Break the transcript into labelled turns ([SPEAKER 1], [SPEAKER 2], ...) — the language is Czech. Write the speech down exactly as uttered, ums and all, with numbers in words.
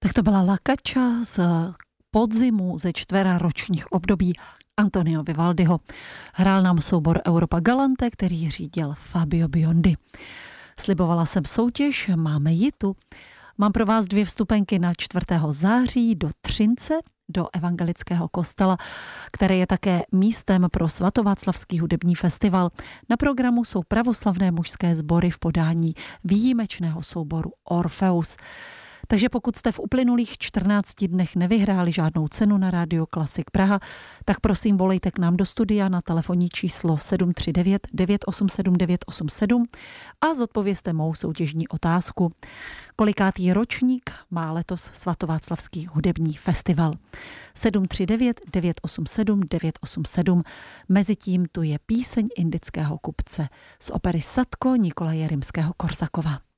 [SPEAKER 1] Tak to byla Lakača z podzimu ze čtvera ročních období Antonio Vivaldiho. Hrál nám soubor Europa Galante, který řídil Fabio Biondi. Slibovala jsem soutěž, máme ji tu. Mám pro vás dvě vstupenky na čtvrtého září do Třince, do evangelického kostela, které je také místem pro svatováclavský hudební festival. Na programu jsou pravoslavné mužské sbory v podání výjimečného souboru Orfeus. Takže pokud jste v uplynulých čtrnácti dnech nevyhráli žádnou cenu na Rádio Klasik Praha, tak prosím volejte k nám do studia na telefonní číslo sedm tři devět devět osm sedm devět osm sedm a zodpovězte mou soutěžní otázku. Kolikátý ročník má letos svatováclavský hudební festival? sedm tři devět devět osm sedm devět osm sedm. Mezitím tu je píseň indického kupce z opery Satko Nikolaje Rimského-Korsakova.